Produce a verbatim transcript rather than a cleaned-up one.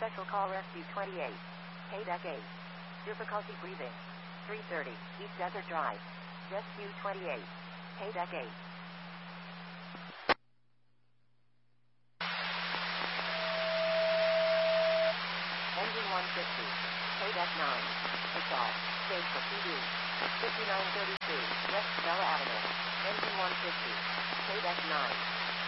Special Call Rescue twenty-eight. Paydeck eight. Difficulty breathing. three thirty, East Desert Drive. Rescue twenty-eight. Paydeck eight. Engine one fifty. Paydeck nine. Assault. Stage for P D. fifty-nine thirty-two, West Bella Avenue. Engine one fifty. Paydeck nine.